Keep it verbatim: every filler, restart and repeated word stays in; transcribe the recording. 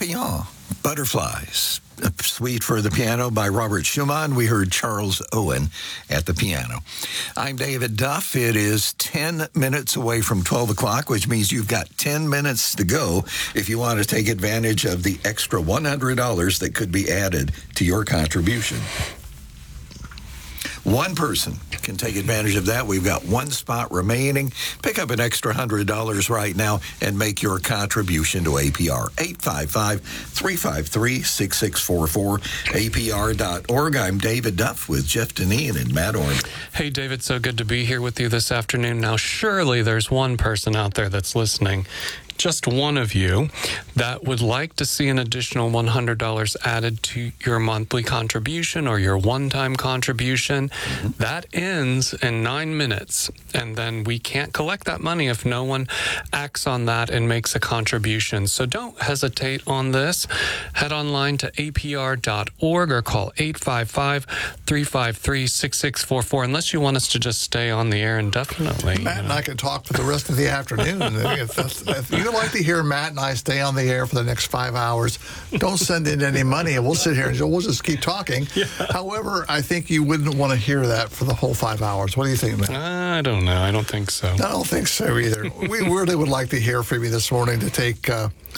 Papillon, Butterflies, a suite for the piano by Robert Schumann. We heard Charles Owen at the piano. I'm David Duff. It is ten minutes away from twelve o'clock, which means you've got ten minutes to go if you want to take advantage of the extra one hundred dollars that could be added to your contribution. One person can take advantage of that. We've got one spot remaining. Pick up an extra one hundred dollars right now and make your contribution to A P R. eight five five, three five three, six six four four, A P R dot org. I'm David Duff with Jeff Deneen and Matt Orn. Hey, David, so good to be here with you this afternoon. Now, surely there's one person out there that's listening, just one of you, that would like to see an additional one hundred dollars added to your monthly contribution or your one-time contribution. Mm-hmm. That ends in nine minutes, and then we can't collect that money if no one acts on that and makes a contribution. So don't hesitate on this. Head online to A P R dot org or call eight five five, three five three, six six four four, unless you want us to just stay on the air indefinitely. Matt you know. and I can talk for the rest of the afternoon. if, that's, if you'd like to hear Matt and I stay on the air for the next five hours, don't send in any money, and we'll sit here and we'll just keep talking. Yeah. However, I think you wouldn't want to hear that for the whole five hours. What do you think, Matt? I don't know. I don't think so. I don't think so either. We really would like to hear from you this morning to take uh,